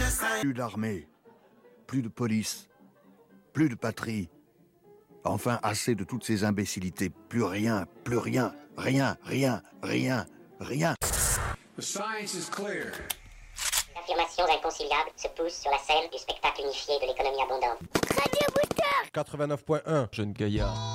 Plus d'armée, plus de police, plus de patrie. Enfin, assez de toutes ces imbécilités. Plus rien, rien. The science is clear. Affirmations inconciliables se poussent sur la scène du spectacle unifié de l'économie abondante. Radio Booster 89.1 Jeune Gaillard.